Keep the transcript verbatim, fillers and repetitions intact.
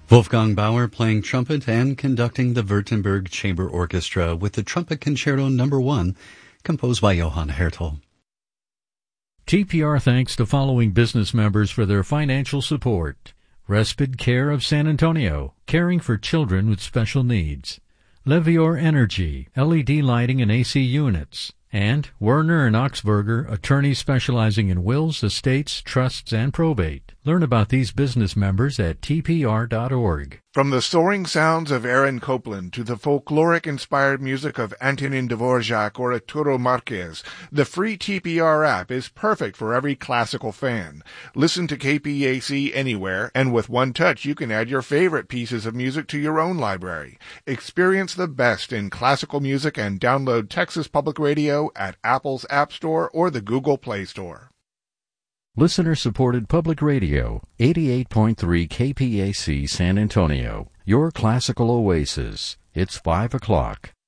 Wolfgang Bauer playing trumpet and conducting the Württemberg Chamber Orchestra with the Trumpet Concerto Number One, composed by Johann Hertel. T P R thanks the following business members for their financial support: Respite Care of San Antonio, caring for children with special needs; Levior Energy, L E D lighting and A C units; and Werner and Oxberger, attorneys specializing in wills, estates, trusts, and probate. Learn about these business members at T P R dot org. From the soaring sounds of Aaron Copland to the folkloric-inspired music of Antonin Dvorak or Arturo Marquez, the free T P R app is perfect for every classical fan. Listen to K P A C anywhere, and with one touch you can add your favorite pieces of music to your own library. Experience the best in classical music and download Texas Public Radio at Apple's App Store or the Google Play Store. Listener-supported public radio, eighty-eight point three K P A C San Antonio, your classical oasis. It's five o'clock.